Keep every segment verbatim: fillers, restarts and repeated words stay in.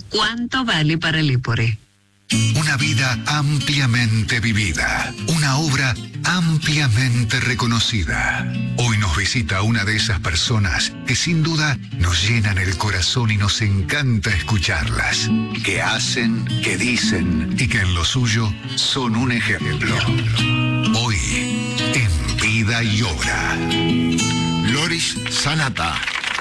¿Cuánto vale para Lépore? Una vida ampliamente vivida, una obra ampliamente reconocida. Hoy nos visita una de esas personas que sin duda nos llenan el corazón y nos encanta escucharlas, que hacen, que dicen y que en lo suyo son un ejemplo. Hoy, en Vida y Obra, Loris Sanata.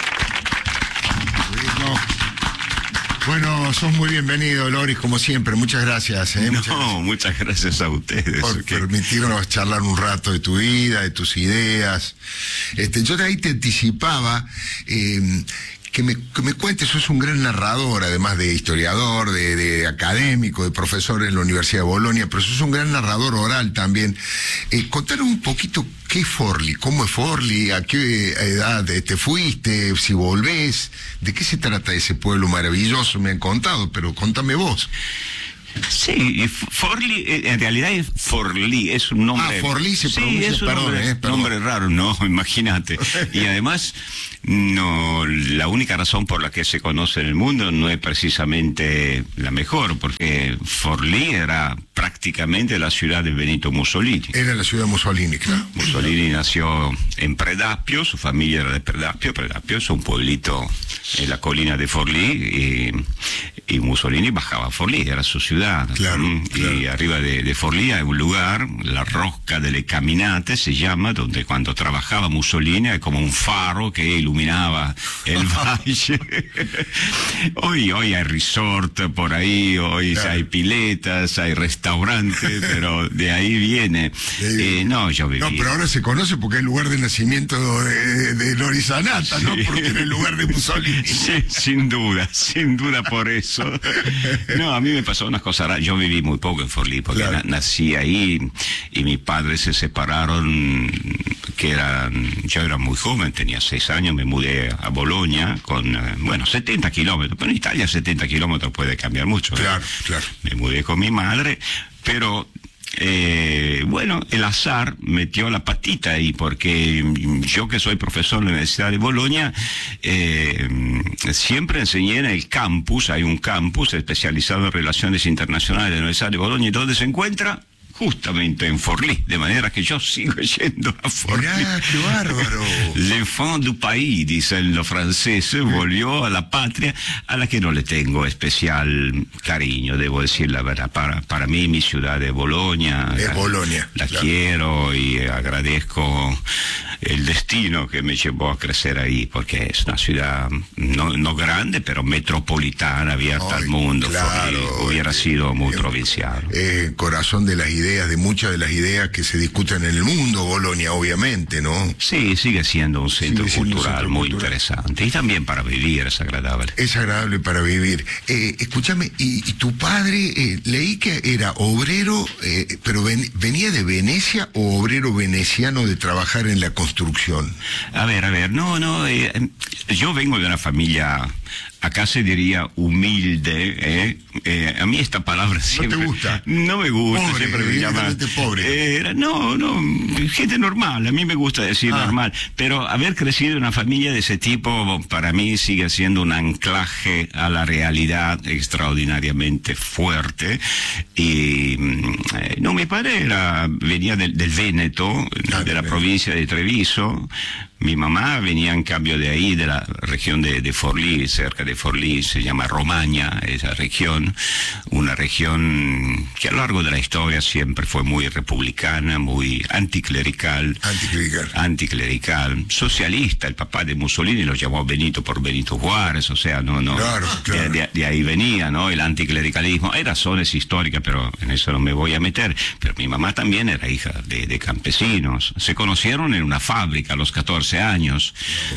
Bueno, sos muy bienvenido, Loris, como siempre. Muchas gracias. ¿eh? No, muchas gracias. muchas gracias a ustedes. Por que... permitirnos charlar un rato de tu vida, de tus ideas. Este, yo de ahí te anticipaba eh, que, me, que me cuentes, sos un gran narrador, además de historiador, de, de académico, de profesor en la Universidad de Bolonia, pero sos un gran narrador oral también. Eh, contanos un poquito qué es Forlì, cómo es Forlì, a qué edad te fuiste, si volvés, de qué se trata ese pueblo maravilloso, me han contado, pero contame vos. Sí, Forlì, en realidad es Forlì, es un nombre... Ah, Forlì se pronuncia, sí, es un perdón, nombre, eh, perdón. nombre raro, no, imagínate. Y además, no, la única razón por la que se conoce en el mundo no es precisamente la mejor, porque Forlì era prácticamente la ciudad de Benito Mussolini. Era la ciudad de Mussolini, claro. Mussolini nació en Predappio, su familia era de Predappio. Predappio es un pueblito en la colina de Forlì, y, y Mussolini bajaba a Forlì, era su ciudad. Claro, ¿Mm? claro. Y arriba de, de Forlì hay un lugar, la Rocca delle Caminate se llama, donde cuando trabajaba Mussolini hay como un faro que iluminaba el valle. hoy, hoy hay resort por ahí, hoy Claro. hay piletas, hay restaurantes, pero de ahí viene. Eh, Eh, no, yo viví. No, pero ahora se conoce porque es el lugar de nacimiento de, de Loris Sanata, ¿no? Sí. Porque era el lugar de Mussolini. Sí, sin duda, sin duda por eso. No, a mí me pasó unas cosas raras. Yo viví muy poco en Forlì porque Claro. na nací ahí y mis padres se separaron, que eran, yo era muy joven, tenía seis años, me mudé a Bolonia con, eh, bueno, setenta kilómetros, pero en Italia setenta kilómetros puede cambiar mucho. ¿eh? Claro, claro. Me mudé con mi madre, pero... Eh, bueno, el azar metió la patita ahí, porque yo que soy profesor en la Universidad de Bolonia, eh, siempre enseñé en el campus, hay un campus especializado en relaciones internacionales de la Universidad de Bolonia, donde se encuentra justamente en Forlì, de manera que yo sigo yendo a Forlì. Mirá, qué bárbaro. L'enfant du pays, dicen los franceses, volvió a la patria a la que no le tengo especial cariño, debo decir la verdad. Para, para mí, mi ciudad de Bolonia, Es la, Bolonia, la claro. quiero y agradezco el destino que me llevó a crecer ahí, porque es una ciudad no, no grande, pero metropolitana, abierta Ay, al mundo. claro. Forlì hubiera sido muy Eh, provincial. Eh, corazón de las ideas, de muchas de las ideas que se discuten en el mundo, Bolonia, obviamente, ¿no? Sí, sigue siendo un centro Sigue siendo un cultural centro muy cultural. interesante, y también para vivir es agradable. Es agradable para vivir. Eh, escúchame, y, y tu padre, eh, leí que era obrero, eh, pero ven, venía de Venecia o obrero veneciano de trabajar en la construcción. A ver, a ver, no, no, eh, yo vengo de una familia, acá se diría humilde, ¿eh? Eh, a mí esta palabra siempre... te gusta? No me gusta, Pobre, siempre me llaman... evidentemente pobre. Eh, era- no, no, gente normal, a mí me gusta decir Ah. normal, pero haber crecido en una familia de ese tipo, para mí sigue siendo un anclaje a la realidad extraordinariamente fuerte, y mm, eh, no, mi padre era, venía del, del Véneto, Ah, de la bien. provincia de Treviso. Mi mamá venía en cambio de ahí, de la región de, de Forlì, cerca de Forlì, se llama Romagna, esa región, una región que a lo largo de la historia siempre fue muy republicana, muy anticlerical, Anticlerical. anticlerical, socialista. El papá de Mussolini lo llamó Benito por Benito Juárez, o sea, no, no, Claro, claro. De, de- de ahí venía, ¿no? El anticlericalismo. Hay razones históricas, pero en eso no me voy a meter. Pero mi mamá también era hija de, de campesinos. Se conocieron en una fábrica a los catorce años.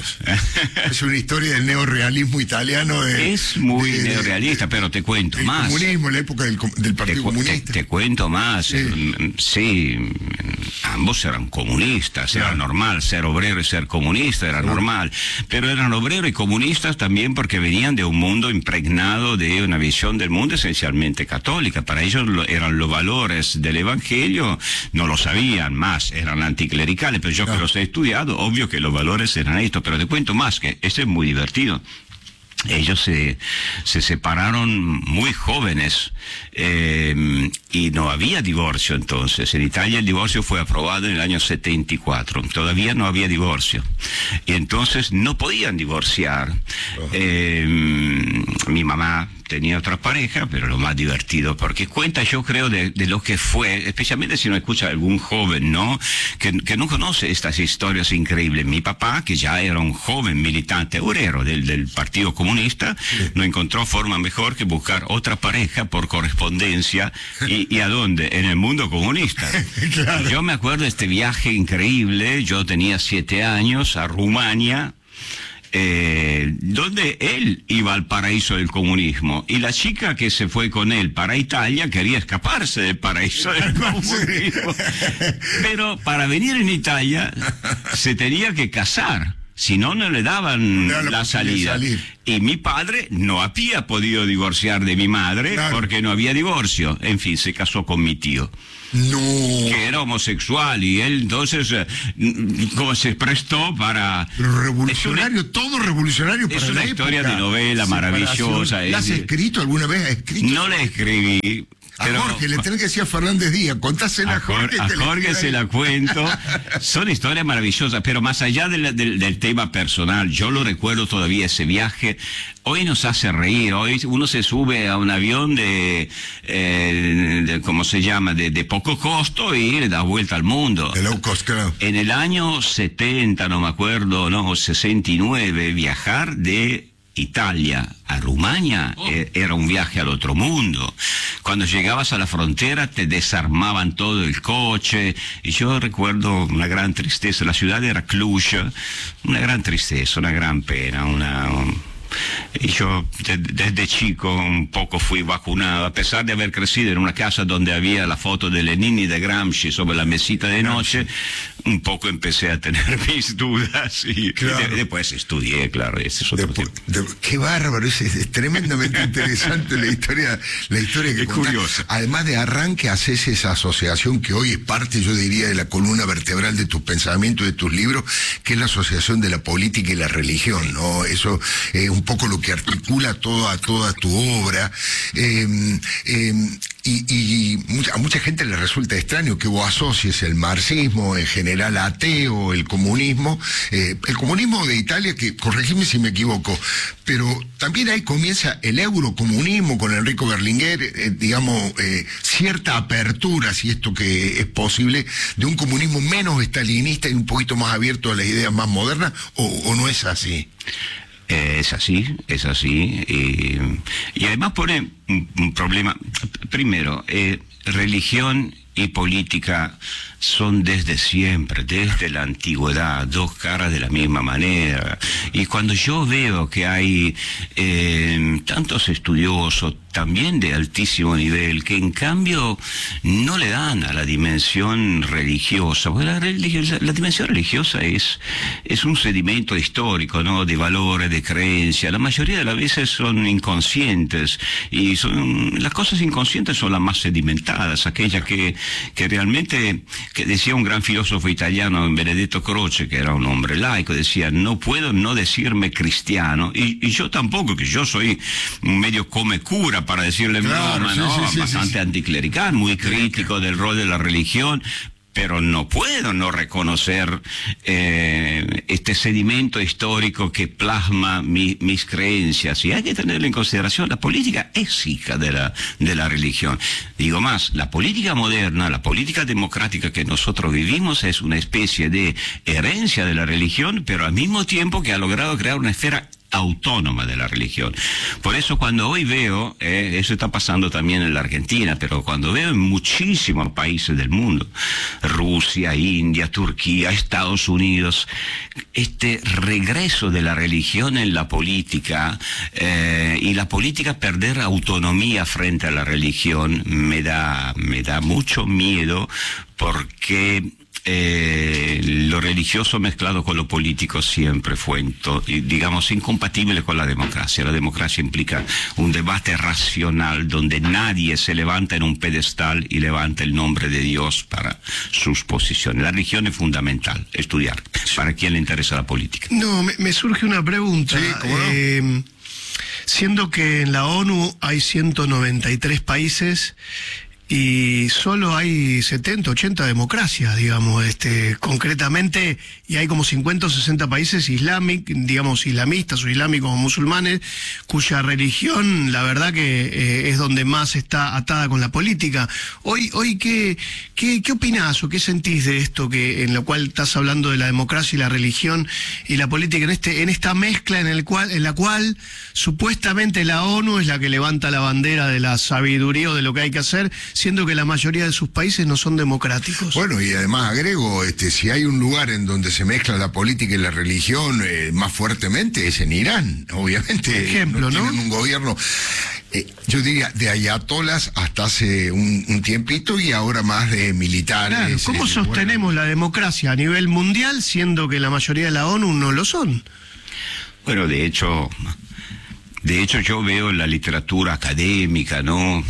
Es una historia del neorrealismo italiano. De, Es muy de- de- neorrealista, pero te cuento del más. comunismo, en la época del, com- del Te, Partido cu- te- Comunista. te cuento más. Sí. Mm, Sí, ambos eran comunistas, era Claro. normal. Ser obrero y ser comunista era normal. Pero eran obreros y comunistas también porque venían de un mundo impregnado de una visión del mundo esencialmente católica. Para ellos lo- eran los valores del Evangelio, no lo sabían más, eran anticlericales, pero yo que Claro. los he estudiado, obvio que los valores eran estos. Pero te cuento más, que ese es muy divertido. Ellos se, se separaron muy jóvenes eh, y no había divorcio entonces. En Italia el divorcio fue aprobado en el año setenta y cuatro. Todavía no había divorcio. Y entonces no podían divorciar. Uh-huh. Eh, mi mamá tenía otra pareja, pero lo más divertido, porque cuenta, yo creo, de, de lo que fue, especialmente si no escucha a algún joven, ¿no? Que, que no conoce estas historias increíbles. Mi papá, que ya era un joven militante obrero del, del Partido Comunista, sí, no encontró forma mejor que buscar otra pareja por correspondencia. ¿Y, y a dónde? En el mundo comunista. Claro. Yo me acuerdo de este viaje increíble, yo tenía siete años, a Rumania, Eh, donde él iba al paraíso del comunismo y la chica que se fue con él para Italia quería escaparse del paraíso del comunismo, pero para venir en Italia se tenía que casar, si no, no le daban no, la salida. Y mi padre no había podido divorciar de mi madre, claro, porque no había divorcio. En fin, se casó con mi tío. No. Que era homosexual, y él entonces eh, como se prestó para... Pero revolucionario, una, todo revolucionario para es una la historia época. De novela maravillosa. ¿La has es, escrito alguna vez? ¿Has escrito? No la escribí. A pero, Jorge, le tenés que decir a Fernández Díaz, contásela a Jorge. A Jorge se la cuento. Son historias maravillosas, pero más allá de la, del, del tema personal, yo lo recuerdo todavía, ese viaje. Hoy nos hace reír, hoy uno se sube a un avión de, eh, de ¿cómo se llama?, de, de poco costo y le da vuelta al mundo. De low cost, claro. En el año setenta, no me acuerdo, no, sesenta y nueve, viajar de Italia a Rumania oh. eh, era un viaje al otro mundo. Cuando llegabas a la frontera te desarmaban todo el coche, y yo recuerdo una gran tristeza. La ciudad era Cluj, una gran tristeza, una gran pena, una... Un... Y yo de, desde chico un poco fui vacunado, a pesar de haber crecido en una casa donde había la foto de Lenin y de Gramsci sobre la mesita de noche, un poco empecé a tener mis dudas y, claro, y de, después estudié, claro, ese es otro de, tipo. De, qué bárbaro, es, es tremendamente interesante la historia, la historia que es contás. Curioso. Además de arranque haces esa asociación que hoy es parte, yo diría, de la columna vertebral de tus pensamientos, de tus libros, que es la asociación de la política y la religión, ¿no? Eso es eh, un poco lo que articula toda, toda tu obra. Eh, eh, y, y mucha, a mucha gente le resulta extraño que vos asocies el marxismo, en general ateo, el comunismo, eh, el comunismo de Italia, que corregime si me equivoco, pero también ahí comienza el eurocomunismo con Enrico Berlinguer, eh, digamos, eh, cierta apertura, si esto que es posible, de un comunismo menos estalinista y un poquito más abierto a las ideas más modernas, o, o no es así. Es así, es así. Y, y además pone un, un problema. Primero, eh, religión y política son desde siempre, desde la antigüedad, dos caras de la misma manera. Y cuando yo veo que hay eh, tantos estudiosos, también de altísimo nivel, que en cambio no le dan a la dimensión religiosa, porque la, religiosa, la dimensión religiosa es, es un sedimento histórico, ¿no?, de valores, de creencias. La mayoría de las veces son inconscientes, y son, las cosas inconscientes son las más sedimentadas, aquellas que, que realmente, que decía un gran filósofo italiano, Benedetto Croce, que era un hombre laico, decía: no puedo no decirme cristiano, y, y yo tampoco, que yo soy medio come cura, para decirle, claro, broma, ¿no? Sí, sí, bastante sí, sí. anticlerical, muy crítico del rol de la religión, pero no puedo no reconocer eh, este sedimento histórico que plasma mi, mis creencias, y hay que tenerlo en consideración. La política es hija de la, de la religión. Digo más, la política moderna, la política democrática que nosotros vivimos es una especie de herencia de la religión, pero al mismo tiempo que ha logrado crear una esfera autónoma de la religión. Por eso cuando hoy veo, eh, eso está pasando también en la Argentina, pero cuando veo en muchísimos países del mundo, Rusia, India, Turquía, Estados Unidos, este regreso de la religión en la política, eh, y la política perder autonomía frente a la religión, me da, me da mucho miedo, porque Eh, lo religioso mezclado con lo político siempre fue, digamos, incompatible con la democracia. La democracia implica un debate racional donde nadie se levanta en un pedestal y levanta el nombre de Dios para sus posiciones. La religión es fundamental, estudiar, para quien le interesa la política. No, me, me surge una pregunta. Sí, ¿cómo no? Eh, siendo que en la ONU hay ciento noventa y tres países y solo hay setenta, ochenta democracias, digamos, este, concretamente, y hay como cincuenta o sesenta países islámicos, digamos, islamistas o islámicos o musulmanes, cuya religión, la verdad que eh, es donde más está atada con la política. Hoy, hoy ¿qué, qué, qué opinás o qué sentís de esto, que en lo cual estás hablando de la democracia y la religión y la política, en este, en esta mezcla en el cual, en la cual supuestamente la ONU es la que levanta la bandera de la sabiduría o de lo que hay que hacer, siendo que la mayoría de sus países no son democráticos? Bueno, y además agrego, este, si hay un lugar en donde se mezcla la política y la religión eh, más fuertemente, es en Irán, obviamente. Ejemplo, ¿no? Tienen un gobierno, eh, yo diría, de ayatolas hasta hace un, un tiempito, y ahora más de militares. Claro, ¿cómo eh, sostenemos bueno. la democracia a nivel mundial, siendo que la mayoría de la ONU no lo son? Bueno, de hecho... De hecho, yo veo en la literatura académica, ¿no?,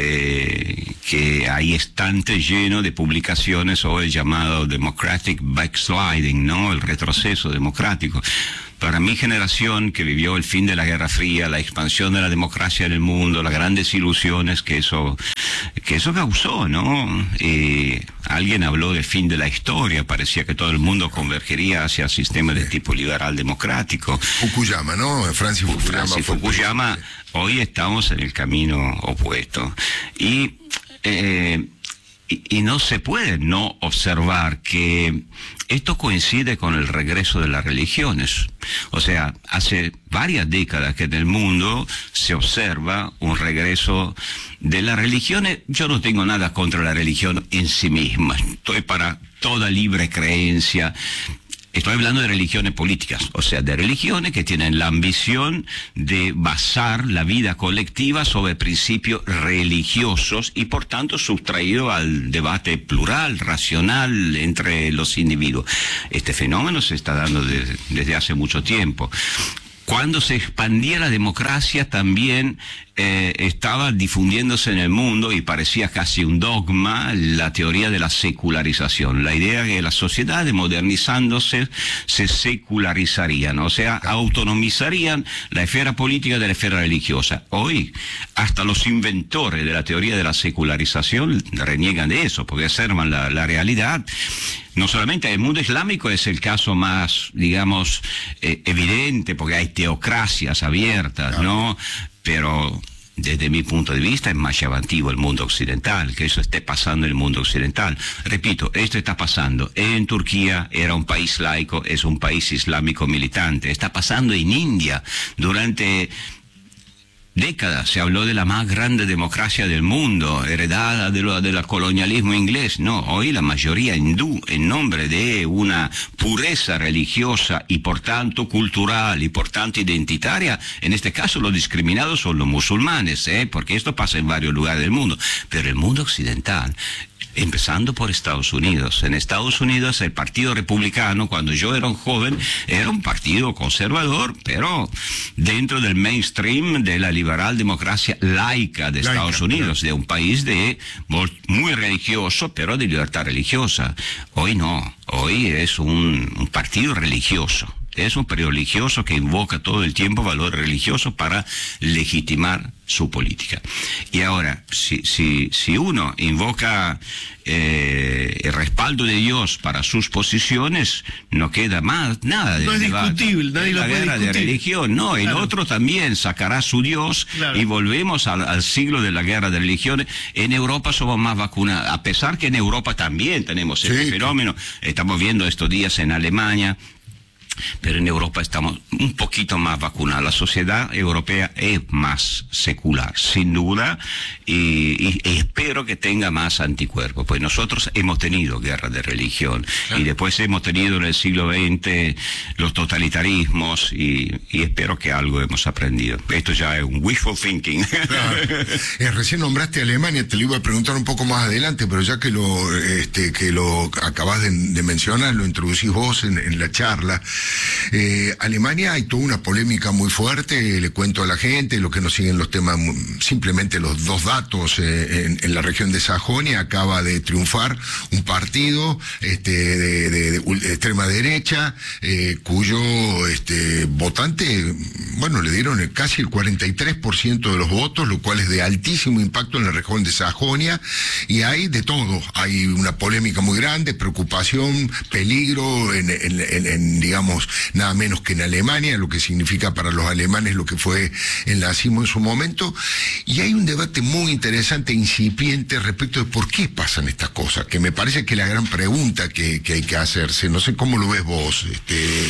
eh, que hay estantes llenos de publicaciones sobre el llamado democratic backsliding, ¿no?, el retroceso democrático. Para mi generación, que vivió el fin de la Guerra Fría, la expansión de la democracia en el mundo, las grandes ilusiones que eso, que eso causó, ¿no? Eh, alguien habló del fin de la historia, parecía que todo el mundo convergería hacia sistemas de tipo liberal democrático. Fukuyama, ¿no? Francis Fukuyama. Francis Fukuyama, hoy estamos en el camino opuesto. Y... Eh, Y, y no se puede no observar que esto coincide con el regreso de las religiones. O sea, hace varias décadas que en el mundo se observa un regreso de las religiones. Yo no tengo nada contra la religión en sí misma. Estoy para toda libre creencia. Estoy hablando de religiones políticas, o sea, de religiones que tienen la ambición de basar la vida colectiva sobre principios religiosos y por tanto sustraído al debate plural, racional entre los individuos. Este fenómeno se está dando desde, desde hace mucho tiempo. Cuando se expandía la democracia también eh, estaba difundiéndose en el mundo, y parecía casi un dogma, la teoría de la secularización, la idea de que las sociedades modernizándose se secularizarían, o sea, autonomizarían la esfera política de la esfera religiosa. Hoy, hasta los inventores de la teoría de la secularización reniegan de eso, porque observan la, la realidad. No solamente el mundo islámico es el caso más, digamos, eh, evidente, porque hay teocracias abiertas, ¿no? Pero desde mi punto de vista es más llamativo el mundo occidental, que eso esté pasando en el mundo occidental. Repito, esto está pasando en Turquía, era un país laico, es un país islámico militante. Está pasando en India. Durante décadas se habló de la más grande democracia del mundo, heredada de lo, del colonialismo inglés. No, hoy la mayoría hindú, en nombre de una pureza religiosa y por tanto cultural y por tanto identitaria, en este caso los discriminados son los musulmanes, ¿eh? Porque esto pasa en varios lugares del mundo. Pero el mundo occidental, empezando por Estados Unidos. En Estados Unidos el Partido Republicano, cuando yo era un joven, era un partido conservador, pero dentro del mainstream de la liberal democracia laica de Estados laica, Unidos, claro. De un país de muy religioso, pero de libertad religiosa. Hoy no, hoy es un, un partido religioso. Es un partido religioso que invoca todo el tiempo valores religiosos para legitimar su política. Y ahora, si, si, si uno invoca eh, el respaldo de Dios para sus posiciones, no queda más nada de no es debate. Discutible, nadie la lo puede guerra discutir. De religión, no, el claro. otro también sacará su Dios, claro. Y volvemos al, al siglo de la guerra de religiones. En Europa somos más vacunados, a pesar que en Europa también tenemos este sí. fenómeno. Estamos viendo estos días en Alemania, pero en Europa estamos un poquito más vacunados. La sociedad europea es más secular, sin duda, y, y, y espero que tenga más anticuerpos. Pues nosotros hemos tenido guerra de religión, claro. Y después hemos tenido en el siglo veinte los totalitarismos, y, y espero que algo hemos aprendido. Esto ya es un wishful thinking. Claro. Eh, recién nombraste Alemania, te lo iba a preguntar un poco más adelante, pero ya que lo, este, que lo acabas de, de mencionar, lo introducís vos en, en la charla. Eh, Alemania hay toda una polémica muy fuerte, le cuento a la gente, los que no siguen los temas, simplemente los dos datos, eh, en, en la región de Sajonia acaba de triunfar un partido este, de, de, de, de extrema derecha, eh, cuyo este, votante, bueno, le dieron el, casi el cuarenta y tres por ciento de los votos, lo cual es de altísimo impacto en la región de Sajonia, y hay de todo, hay una polémica muy grande, preocupación, peligro, en, en, en, en digamos, nada menos que en Alemania, lo que significa para los alemanes lo que fue el nazismo en su momento, y hay un debate muy interesante, incipiente, respecto de por qué pasan estas cosas, que me parece que es la gran pregunta que, que hay que hacerse. No sé cómo lo ves vos. Este...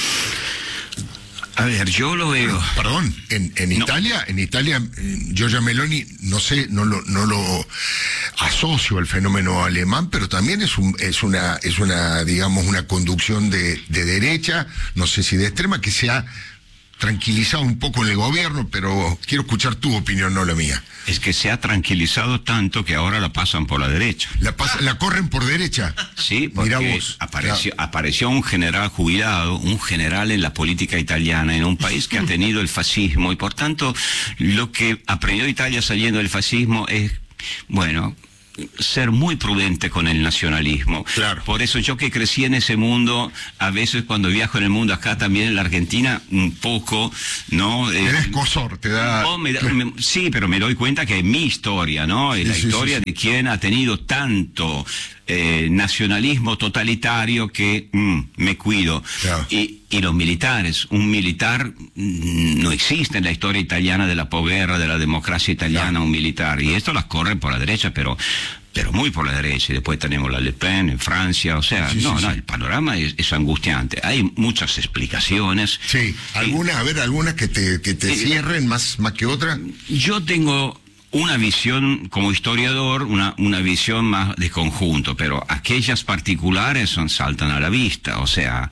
A ver, yo lo veo. Perdón, en, en No. Italia, en Italia, eh, Giorgia Meloni, no sé, no lo, no lo asocio al fenómeno alemán, pero también es un, es una, es una, digamos, una conducción de, de derecha, no sé si de extrema, que se ha tranquilizado un poco en el gobierno, pero quiero escuchar tu opinión, no la mía. Es que se ha tranquilizado tanto que ahora la pasan por la derecha. La, pas- la corren por derecha. Sí, Mirá porque vos. apareció, apareció un general jubilado, un general en la política italiana, en un país que ha tenido el fascismo, y por tanto lo que aprendió Italia saliendo del fascismo es, bueno, ser muy prudente con el nacionalismo. Claro. Por eso yo que crecí en ese mundo, a veces cuando viajo en el mundo, acá también en la Argentina, un poco, ¿no? Te Eh, da escozor, te da... no, me da- me- sí, pero me doy cuenta que es mi historia, ¿no? Es Sí, la sí, historia sí, sí. de quien ha tenido tanto eh, nacionalismo totalitario que mm, me cuido. Claro. Y, y los militares, un militar mm, no existe en la historia italiana de la posguerra, de la democracia italiana, Claro. un militar. Y esto las corren por la derecha, pero pero muy por la derecha. Y después tenemos la Le Pen en Francia. O sea, Sí, no, sí, no, sí. el panorama es, es angustiante. Hay muchas explicaciones. Sí, algunas, a ver, algunas que te, que te Sí. cierren más, más que otra. Yo tengo una visión como historiador, una, una visión más de conjunto, pero aquellas particulares son, saltan a la vista. O sea,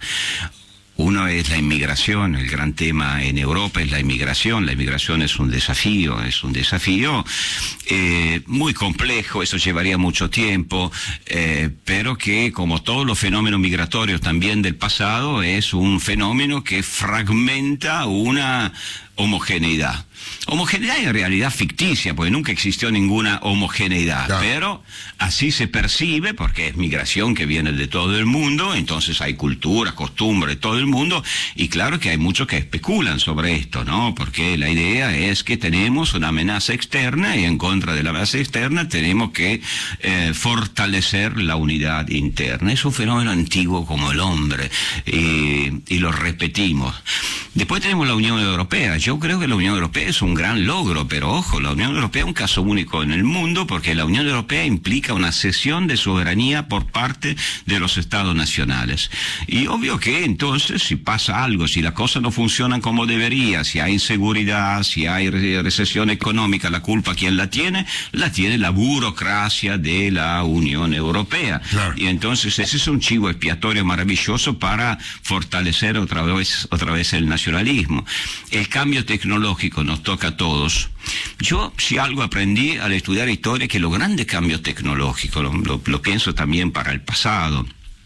uno es la inmigración, el gran tema en Europa es la inmigración. La inmigración es un desafío, es un desafío eh, muy complejo, eso llevaría mucho tiempo, eh, pero que, como todos los fenómenos migratorios también del pasado, es un fenómeno que fragmenta una homogeneidad. Homogeneidad en realidad ficticia, porque nunca existió ninguna homogeneidad, Claro. pero así se percibe, porque es migración que viene de todo el mundo, entonces hay culturas, costumbres de todo el mundo, y claro que hay muchos que especulan sobre esto, ¿no? Porque la idea es que tenemos una amenaza externa, y en contra de la amenaza externa tenemos que eh, fortalecer la unidad interna. Es un fenómeno antiguo como el hombre, y, y lo repetimos. Después tenemos la Unión Europea. Yo creo que la Unión Europea es un gran logro, pero ojo, la Unión Europea es un caso único en el mundo, porque la Unión Europea implica una cesión de soberanía por parte de los estados nacionales. Y obvio que entonces, si pasa algo, si las cosas no funcionan como debería, si hay inseguridad, si hay re- recesión económica, la culpa, ¿quién la tiene? La tiene la burocracia de la Unión Europea. Claro. Y entonces ese es un chivo expiatorio maravilloso para fortalecer otra vez, otra vez el nacionalismo. El cambio tecnológico nos toca a todos. Yo, si algo aprendí al estudiar historia, que los grandes cambios tecnológicos, lo, lo- lo pienso también para el pasado,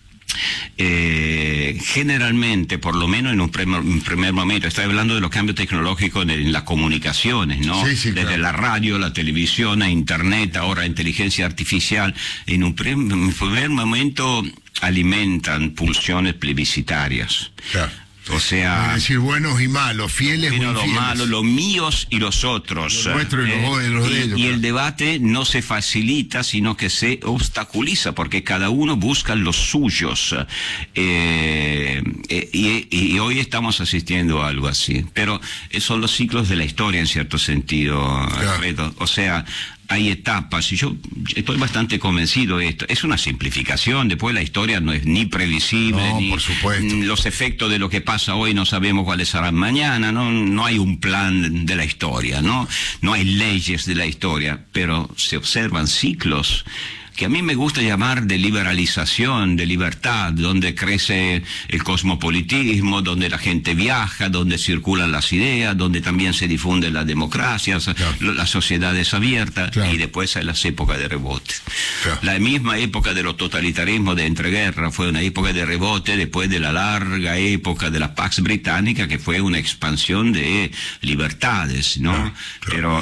eh, generalmente, por lo menos en un primer, un primer momento, estoy hablando de los cambios tecnológicos en, en las comunicaciones, ¿no? Sí, sí, Desde claro. la radio, la televisión, a internet, ahora inteligencia artificial, en un pre- en un primer momento alimentan pulsiones plebiscitarias. Claro. O sea, Es decir, buenos y malos, fieles o pero lo infieles. malo, los míos y los otros. Los nuestros y los de los de y, ellos, y claro. el debate no se facilita, sino que se obstaculiza, porque cada uno busca los suyos. Eh, eh, y, y hoy estamos asistiendo a algo así. Pero son los ciclos de la historia, en cierto sentido, Claro. Alfredo. O sea, hay etapas, y yo estoy bastante convencido de esto. Es una simplificación, después la historia no es ni previsible, No, ni por supuesto. ni los efectos de lo que pasa hoy no sabemos cuáles serán mañana, no, no hay un plan de la historia, ¿no? No hay leyes de la historia, pero se observan ciclos que a mí me gusta llamar de liberalización, de libertad, donde crece el cosmopolitismo, donde la gente viaja, donde circulan las ideas, donde también se difunden las democracias, claro. las sociedades abiertas, claro. y después hay las épocas de rebote. Claro. La misma época de los totalitarismos de entreguerra fue una época de rebote después de la larga época de la Pax Británica, que fue una expansión de libertades, ¿no? Claro, claro. Pero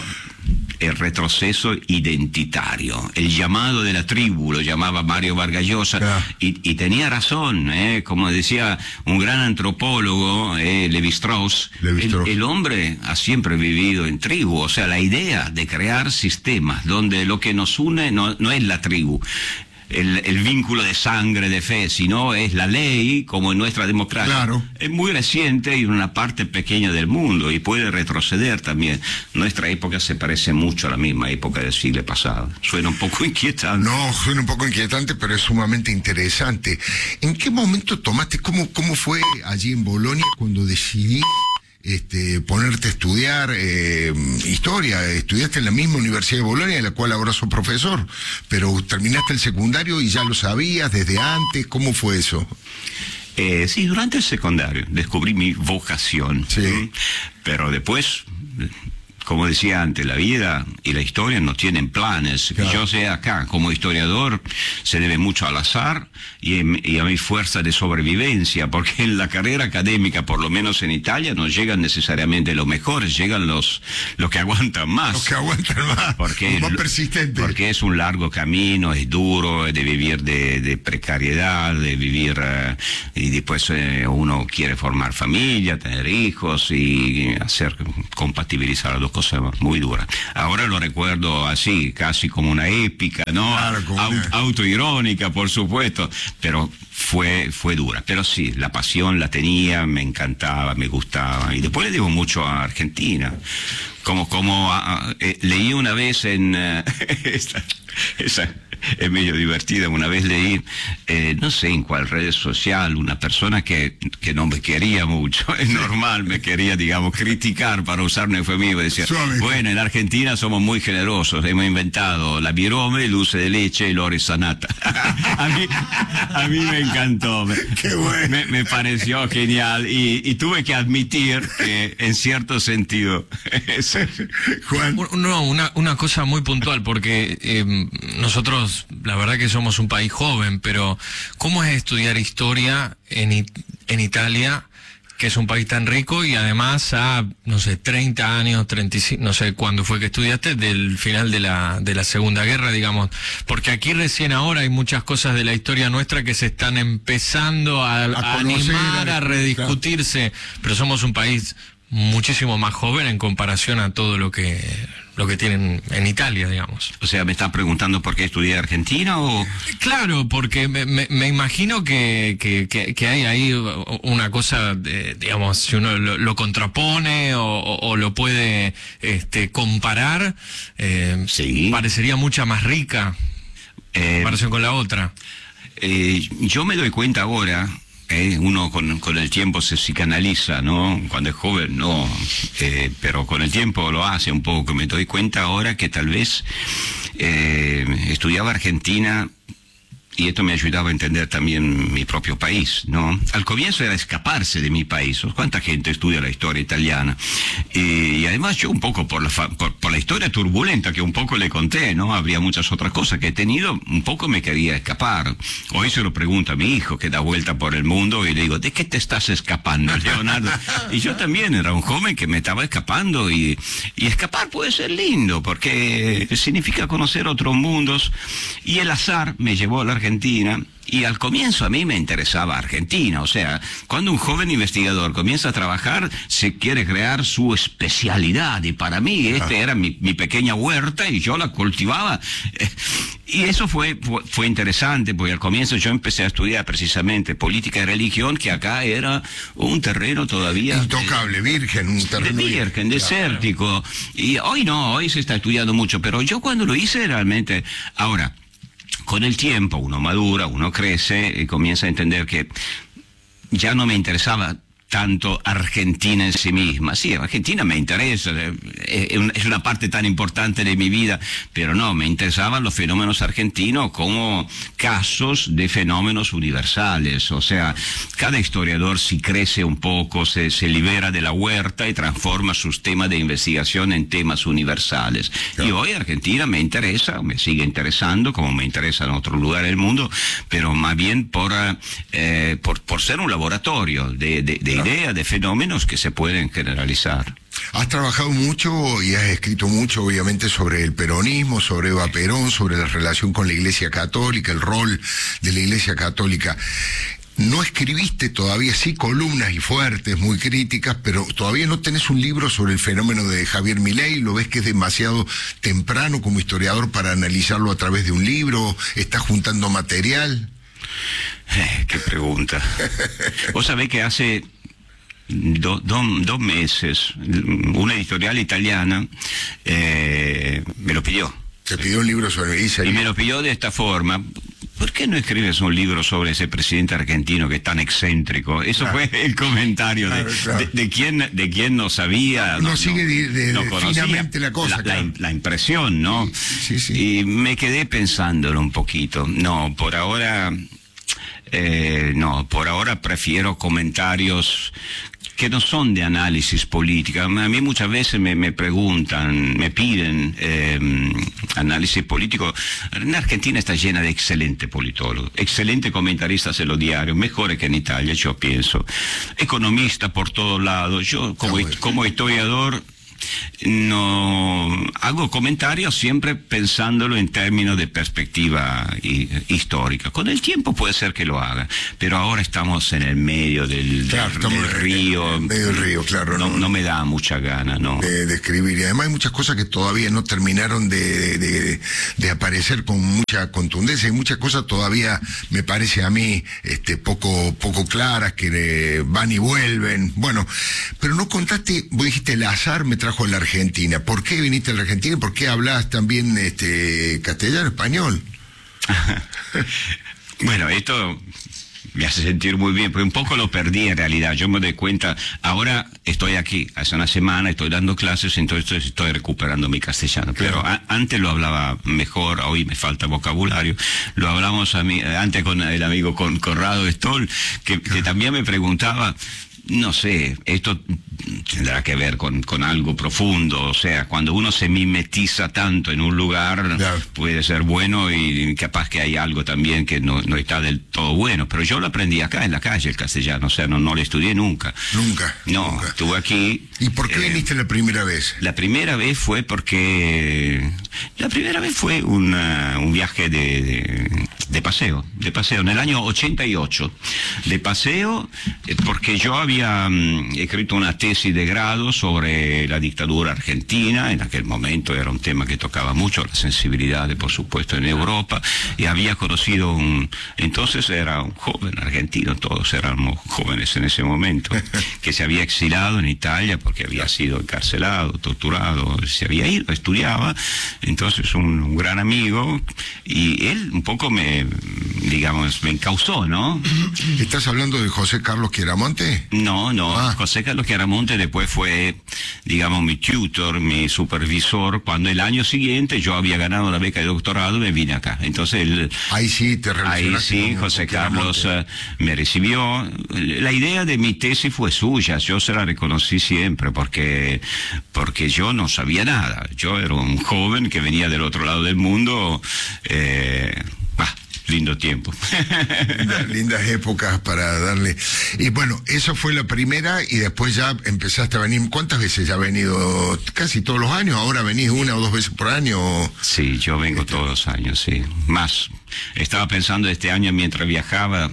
el retroceso identitario, el llamado de la tribu, lo llamaba Mario Vargas Llosa, claro. y, y tenía razón, ¿eh? Como decía un gran antropólogo, eh, Levi Strauss, Levi Strauss. El, el hombre ha siempre vivido en tribu, o sea, la idea de crear sistemas donde lo que nos une no, no es la tribu, El, el vínculo de sangre, de fe, sino es la ley, como en nuestra democracia. Claro. Es muy reciente y en una parte pequeña del mundo, y puede retroceder también. Nuestra época se parece mucho a la misma época del siglo pasado. Suena un poco inquietante. No, suena un poco inquietante, pero es sumamente interesante. ¿En qué momento tomaste, cómo, cómo fue allí en Bolonia cuando decidí Este, ponerte a estudiar eh, historia? Estudiaste en la misma Universidad de Bolonia, de la cual ahora sos profesor, pero terminaste el secundario y ya lo sabías desde antes. ¿Cómo fue eso? Eh, sí, durante el secundario descubrí mi vocación, sí. ¿sí? Pero después, como decía antes, la vida y la historia no tienen planes. Claro. Yo sé, acá, como historiador, se debe mucho al azar y, y a mi fuerza de sobrevivencia, porque en la carrera académica, por lo menos en Italia, no llegan necesariamente los mejores, llegan los, los que aguantan más. Los que aguantan más, porque los más persistentes. Porque es un largo camino, es duro, es de vivir de, de precariedad, de vivir, uh, y después uh, uno quiere formar familia, tener hijos y hacer, compatibilizar las dos cosas muy duras. Ahora lo recuerdo así, casi como una épica, ¿no? Claro, Aut una... autoirónica, por supuesto, pero fue, fue dura. Pero sí, la pasión la tenía, me encantaba, me gustaba. Y después le digo mucho a Argentina. Como, como uh, eh, leí una vez en... Uh, esta, esa, es medio divertida. Una vez leí, eh, no sé en cuál red social, una persona que, que no me quería mucho, es normal, me quería, digamos, criticar, para usar un eufemismo. Decía, Suave. Bueno, en Argentina somos muy generosos, hemos inventado la birome, dulce de leche y lore sanata. a, mí, a mí me encantó, me, Qué bueno. me, me pareció genial, y, y tuve que admitir que en cierto sentido... es, Juan. No, una, una cosa muy puntual, porque eh, nosotros la verdad que somos un país joven, pero ¿cómo es estudiar historia en, en Italia, que es un país tan rico y además a, no sé, treinta años, treinta y cinco, no sé cuándo fue que estudiaste, del final de la, de la Segunda Guerra, digamos? Porque aquí recién ahora hay muchas cosas de la historia nuestra que se están empezando a, a, a animar, a rediscutirse, claro. Pero somos un país muchísimo más joven en comparación a todo lo que lo que tienen en Italia, digamos. O sea, ¿me estás preguntando por qué estudié Argentina o...? Claro, porque me, me, me imagino que, que, que, que hay ahí una cosa, de, digamos, si uno lo, lo contrapone o, o, o lo puede este, comparar, eh, sí. Parecería mucha más rica eh, en comparación con la otra. Eh, yo me doy cuenta ahora... Eh, uno con, con el tiempo se psicanaliza, ¿no? Cuando es joven, no. Eh, pero con el tiempo lo hace un poco. Me doy cuenta ahora que tal vez eh, estudiaba Argentina y esto me ayudaba a entender también mi propio país, ¿no? Al comienzo era escaparse de mi país. ¿Cuánta gente estudia la historia italiana? Y, y además yo un poco por la, por, por la historia turbulenta que un poco le conté, ¿no? Habría muchas otras cosas que he tenido, un poco me quería escapar. Hoy se lo pregunto a mi hijo, que da vuelta por el mundo, y le digo, ¿de qué te estás escapando, Leonardo? Y yo también era un joven que me estaba escapando, y, y escapar puede ser lindo, porque significa conocer otros mundos, y el azar me llevó a la Argentina. Argentina, y al comienzo a mí me interesaba Argentina, o sea, cuando un joven investigador comienza a trabajar, se quiere crear su especialidad, y para mí este era mi, mi pequeña huerta, y yo la cultivaba, y eso fue, fue, fue interesante, porque al comienzo yo empecé a estudiar precisamente política y religión, que acá era un terreno todavía... Intocable, virgen, un terreno... De virgen, desértico, y hoy no, hoy se está estudiando mucho, pero yo cuando lo hice realmente... Ahora, con el tiempo uno madura, uno crece y comienza a entender que ya no me interesaba tanto Argentina en sí misma. Sí, Argentina me interesa, es una parte tan importante de mi vida, pero no, me interesaban los fenómenos argentinos como casos de fenómenos universales. O sea, cada historiador si crece un poco, se, se libera de la huerta y transforma sus temas de investigación en temas universales. Claro. Y hoy Argentina me interesa, me sigue interesando, como me interesa en otro lugar del mundo, pero más bien por, eh, por, por ser un laboratorio de, de, de ideas, de fenómenos que se pueden generalizar. Has trabajado mucho y has escrito mucho, obviamente, sobre el peronismo, sobre Eva Perón, sobre la relación con la Iglesia Católica, el rol de la Iglesia Católica. No escribiste todavía, sí, columnas y fuertes, muy críticas, pero todavía no tenés un libro sobre el fenómeno de Javier Milei. ¿Lo ves que es demasiado temprano como historiador para analizarlo a través de un libro? ¿Estás juntando material? Eh, qué pregunta. Vos sabés que hace do, do, dos meses una editorial italiana eh, me lo pidió. Te pidió un libro sobre Isaías. Y me lo pidió de esta forma. ¿Por qué no escribes un libro sobre ese presidente argentino que es tan excéntrico? Eso claro. fue el comentario de, claro, claro. de, de quien de quien no sabía. No, no sigue de, de, no finamente la cosa. La, claro. la, la impresión, ¿no? Sí, sí, sí. Y me quedé pensándolo un poquito. No, por ahora... Eh, no, por ahora prefiero comentarios que no son de análisis política. A mí muchas veces me, me preguntan, me piden eh, análisis político. En Argentina está llena de excelentes politólogos, excelentes comentaristas en los diarios, mejores que en Italia, yo pienso. Economistas por todos lados. Yo, como, como historiador, no hago comentarios siempre pensándolo en términos de perspectiva y, histórica. Con el tiempo puede ser que lo haga, pero ahora estamos en el medio del, claro, del, del río. En el medio del río, claro. No, no, no me da mucha gana, ¿no? De, de escribir. Y además hay muchas cosas que todavía no terminaron de, de, de aparecer con mucha contundencia. Hay muchas cosas todavía, me parece a mí, este, poco, poco claras, que van y vuelven. Bueno, pero no contaste, vos dijiste, el azar me trajo a la Argentina. ¿Por qué viniste a la Argentina? ¿Por qué hablas también este, castellano, español? Bueno, esto me hace sentir muy bien, porque un poco lo perdí en realidad. Yo me doy cuenta, ahora estoy aquí, hace una semana estoy dando clases, entonces estoy recuperando mi castellano. Pero claro. a, antes lo hablaba mejor, hoy me falta vocabulario. Lo hablamos a mí, antes con el amigo con Conrado Stoll, que, que también me preguntaba... No sé, esto tendrá que ver con, con algo profundo, o sea, cuando uno se mimetiza tanto en un lugar, claro. puede ser bueno y capaz que hay algo también que no, no está del todo bueno, pero yo lo aprendí acá en la calle, el castellano, o sea, no, no lo estudié nunca. Nunca. No, nunca. Estuve aquí. ¿Y por qué eh, viniste la primera vez? La primera vez fue porque, la primera vez fue una, un viaje de, de, de paseo, de paseo, en el año ochenta y ocho, de paseo, eh, porque yo había Había um, escrito una tesis de grado sobre la dictadura argentina. En aquel momento era un tema que tocaba mucho la sensibilidad, por supuesto, en Europa, y había conocido un, entonces era un joven argentino, todos éramos jóvenes en ese momento, que se había exilado en Italia porque había sido encarcelado, torturado, se había ido, estudiaba, entonces un, un gran amigo, y él un poco me, digamos, me encauzó, ¿no? ¿Estás hablando de José Carlos Chiaramonte? No, no, ah. José Carlos Chiaramonte después fue, digamos, mi tutor, mi supervisor, cuando el año siguiente yo había ganado la beca de doctorado y me vine acá. Entonces él... Ahí sí, te Ahí sí, José Carlos uh, me recibió. La idea de mi tesis fue suya, yo se la reconocí siempre, porque, porque yo no sabía nada. Yo era un joven que venía del otro lado del mundo, eh, bah, lindo tiempo. Lindas, lindas épocas para darle. Y bueno, eso fue la primera y después ya empezaste a venir. ¿Cuántas veces ya has venido? Casi todos los años. ¿Ahora venís una o dos veces por año? Sí, yo vengo este... todos los años, sí. Más. Estaba pensando este año mientras viajaba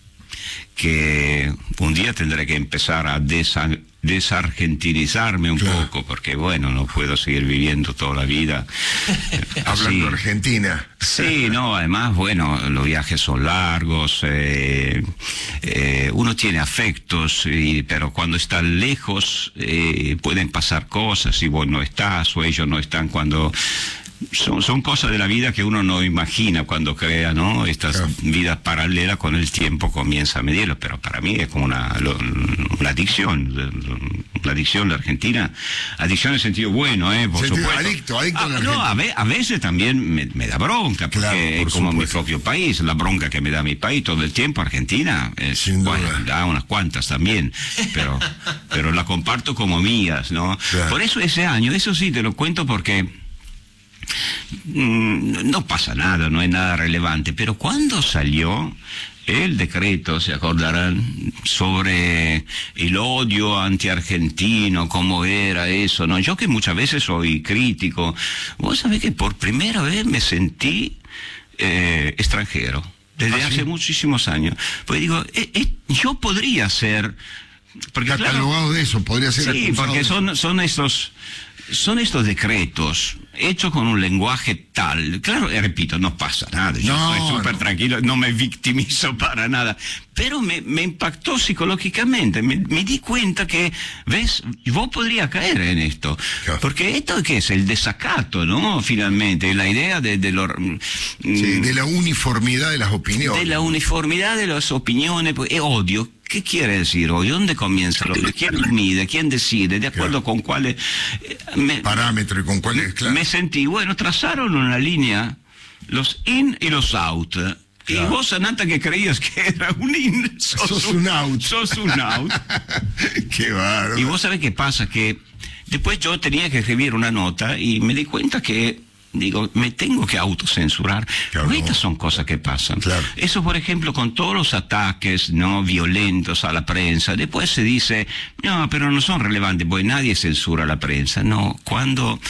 que un día tendré que empezar a desa desargentinizarme un claro. poco, porque bueno, no puedo seguir viviendo toda la vida hablando Argentina. Sí, no, además, bueno, los viajes son largos, eh, eh, uno tiene afectos, y, pero cuando está lejos eh, pueden pasar cosas, y vos no estás, o ellos no están cuando... son, son cosas de la vida que uno no imagina cuando crea, ¿no? Estas Claro. vidas paralelas, con el tiempo comienza a medirlo, pero para mí es como una, lo- una adicción, la adicción de Argentina, adicción en sentido bueno, ¿eh? Por Sentido supuesto. adicto, adicto Ah, en la no, a, Argentina. ve- a veces también me, me da bronca, porque Claro, por es como mi supuesto. propio país, la bronca que me da mi país todo el tiempo, Argentina, es, Sin duda. bueno, da unas cuantas también, pero, pero la comparto como mías, ¿no? Claro. Por eso ese año, eso sí te lo cuento porque mm, no pasa nada, no es nada relevante, pero cuando salió el decreto, se acordarán, sobre el odio antiargentino, cómo era eso, ¿no? Yo que muchas veces soy crítico, vos sabés que por primera vez me sentí eh, extranjero, desde ¿Ah, hace sí? muchísimos años. Pues digo, eh, eh, yo podría ser... Porque, claro, Catalogado de eso, podría ser sí, acusado porque de- son, son estos son estos decretos hechos con un lenguaje tal. Claro, eh, repito, no pasa nada. Yo No, estoy súper no. tranquilo, no me victimizo para nada. Pero me, me impactó psicológicamente. Me, me di cuenta que, ¿ves? Vos podrías caer en esto. Claro. Porque esto ¿qué es? El desacato, ¿no? Finalmente, la idea de, de lo... mm, Sí, de la uniformidad de las opiniones. de la uniformidad de las opiniones, pues, eh, odio. ¿Qué quiere decir odio? ¿Dónde comienza el odio? ¿Quién mide? ¿Quién decide? ¿De acuerdo Claro. con cuáles? eh, me, Parámetro y con cuál es, claro. me sentí, bueno, trazaron una línea, los in y los out. Y Claro. vos, Anata, que creías que era un in, sos, Sos un out. Sos un out. Qué bárbaro. Y vos sabés qué pasa, que después yo tenía que escribir una nota y me di cuenta que, digo, me tengo que autocensurar. Claro, Porque no. estas son cosas que pasan. Claro. Eso, por ejemplo, con todos los ataques no violentos a la prensa, después se dice, no, pero no son relevantes, porque nadie censura a la prensa. No, cuando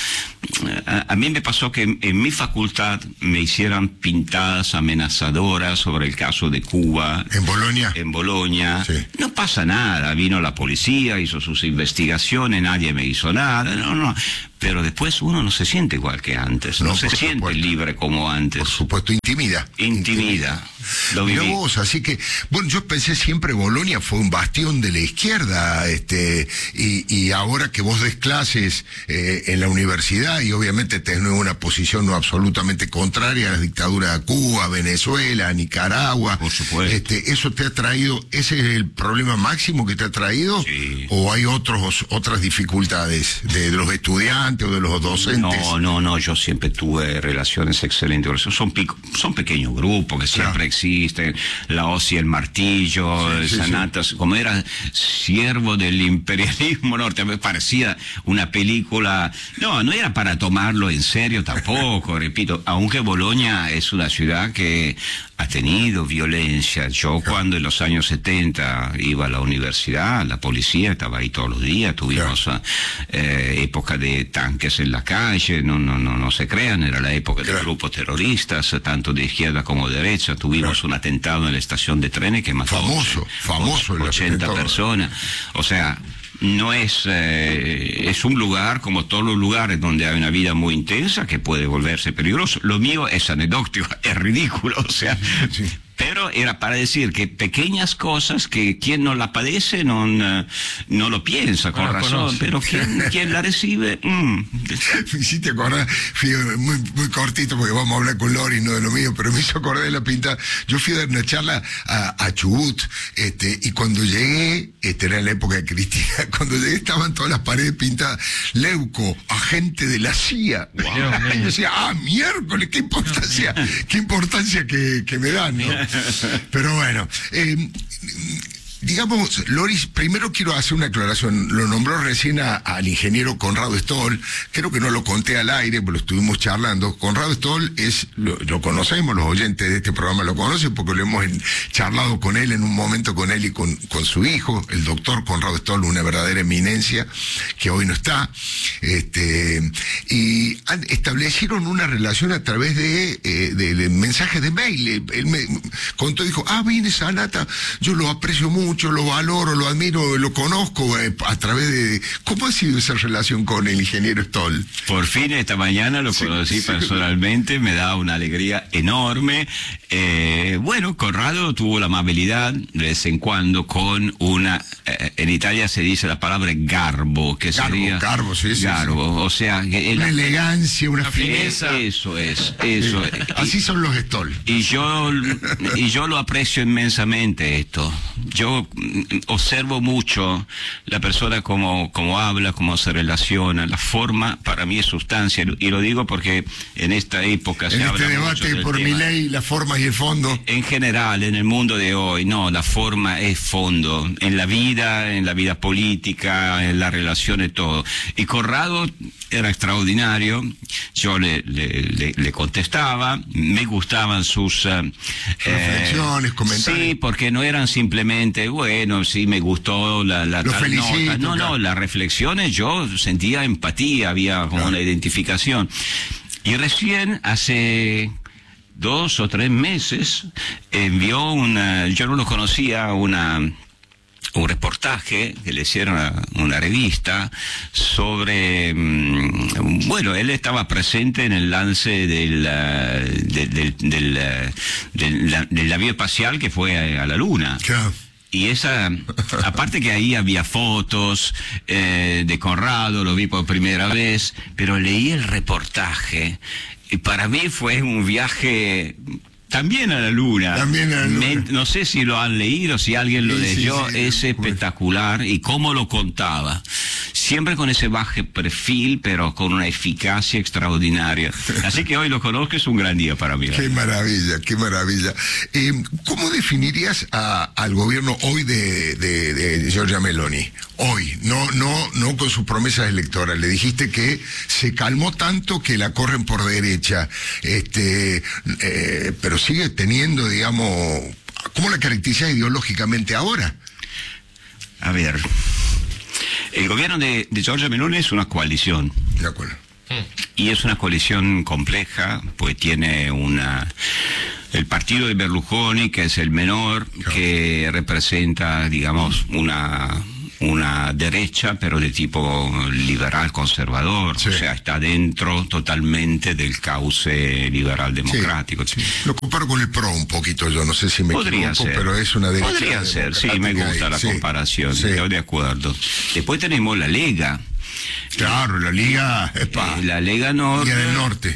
a, a mí me pasó que en, en mi facultad me hicieran pintadas amenazadoras sobre el caso de Cuba. En Bolonia. En Bolonia. Sí. No pasa nada, vino la policía, hizo sus investigaciones, nadie me hizo nada, no, no. Pero después uno no se siente igual que antes, no, No, se por siente supuesto. libre como antes. Por supuesto, intimida. Intimida. Lo Mirá viví. vos, así que, bueno, yo pensé siempre Bolonia fue un bastión de la izquierda, este, y, y ahora que vos des clases eh, en la universidad y obviamente tenés una posición no absolutamente contraria a la dictadura de Cuba, Venezuela, Nicaragua. Por supuesto. Este, ¿eso te ha traído, ese es el problema máximo que te ha traído? Sí. ¿O hay otros, otras dificultades de, de los estudiantes o de los docentes? No, no, no, yo siempre tuve relaciones excelentes. Son, pico, son pequeños grupos que siempre Claro. existen. La hoz y el martillo, Sí, sí, Sanatas, como era siervo del imperialismo norte, me parecía una película. No, no era para tomarlo en serio tampoco, repito, aunque Bolonia es una ciudad que ha tenido violencia. Yo cuando en los años setenta iba a la universidad, la policía estaba ahí todos los días, tuvimos eh, época de tanques en la calle, no, no, no, no se crean, era la época de Claro. grupos terroristas, tanto de izquierda como de derecha, tuvimos Claro. un atentado en la estación de trenes que mató Famoso, famoso el ochenta atentado. personas, o sea, no es, eh, es un lugar como todos los lugares donde hay una vida muy intensa que puede volverse peligroso. Lo mío es anecdótico, es ridículo, o sea, Sí. pero era para decir que pequeñas cosas que quien no la padece no, no, no lo piensa con No la razón, conoce. pero quien, quien la recibe, mm, Me hiciste acordar, fíjate, muy, muy cortito porque vamos a hablar con Lori, no de lo mío, pero me hizo acordar de la pinta. Yo fui a dar una charla a, a Chubut, este, y cuando llegué, este era en la época de Cristina, cuando llegué estaban todas las paredes pintadas, Leuco, agente de la C I A. Dios Y yo mío. decía, ah, miércoles, qué importancia, qué importancia que, que me dan, ¿no? Pero bueno, eh, digamos, Loris, primero quiero hacer una aclaración. Lo nombró recién a- al ingeniero Conrado Stoll. Creo que no lo conté al aire, pero lo estuvimos charlando. Conrado Stoll es, lo, lo conocemos, los oyentes de este programa lo conocen porque lo hemos en- charlado con él en un momento, con él y con, con su hijo, el doctor Conrado Stoll, una verdadera eminencia que hoy no está. Este, y han- establecieron una relación a través de, eh, de, de mensajes de mail. Él, él me contó, dijo, ah, viene Sanata, yo lo aprecio mucho, lo valoro, lo admiro, lo conozco eh, a través de... ¿Cómo ha sido esa relación con el ingeniero Stoll? por fin esta mañana lo Sí, conocí sí. personalmente, me da una alegría enorme. Eh, bueno, Conrado tuvo la amabilidad de vez en cuando con una, eh, en Italia se dice la palabra garbo, que Garbo, sería... garbo, sí, sí, Garbo, o sea, que él- Una elegancia. elegancia, una, Una fineza. Eso es, eso es. Así son los Stoll. Y yo, y yo lo aprecio inmensamente esto. Yo mm, observo mucho la persona como, como habla, cómo se relaciona, la forma para mí es sustancia, y lo digo porque en esta época En se habla este mucho debate del por tema. mi ley, la forma y el fondo. En general, en el mundo de hoy, no, la forma es fondo, en la vida, en la vida política, en las relaciones, todo. Y Corrado era extraordinario, yo le, le, le, le contestaba, me gustaban sus uh, reflexiones, eh, comentarios. Sí, porque no eran simplemente, bueno, sí, me gustó la, la Lo tal felicito, nota. No, claro. no, las reflexiones yo sentía empatía, había como Claro. una identificación. Y recién hace dos o tres meses envió una, yo no lo conocía, una un reportaje que le hicieron a una revista sobre, mm, bueno, él estaba presente en el lance del, uh, del, del, del, uh, del, la- del navío espacial que fue a, a la Luna. Claro. Y esa, aparte que ahí había fotos eh, de Conrado, lo vi por primera vez, pero leí el reportaje y para mí fue un viaje también a la Luna. También a la Luna. Me- no sé si lo han leído, si alguien lo Sí, sí, leyó, sí, es sí. espectacular y cómo lo contaba. Siempre con ese bajo perfil, pero con una eficacia extraordinaria. Así que hoy lo conozco, es un gran día para mí. Qué maravilla, qué maravilla. Eh, ¿Cómo definirías a- al gobierno hoy de, de, de Giorgia Meloni? Hoy, no, no, no con sus promesas electorales. Le dijiste que se calmó tanto que la corren por derecha, este, eh, pero sigue teniendo, digamos, ¿cómo la caracteriza ideológicamente ahora? A ver, el gobierno de, de Giorgia Meloni es una coalición. De acuerdo. Y es una coalición compleja, pues tiene una... El partido de Berlusconi, que es el menor, Claro. que representa, digamos, una una derecha, pero de tipo liberal conservador, Sí. o sea, está dentro totalmente del cauce liberal democrático. Lo comparo con el P R O un poquito, yo no sé si me Podría equivoco, ser. pero es una derecha Podría ser, sí, me democrática gusta ahí, la sí, comparación, sí. estoy de acuerdo. Después tenemos la Lega. Claro, la Liga, epa, Eh, la Lega Nord. Liga del Norte.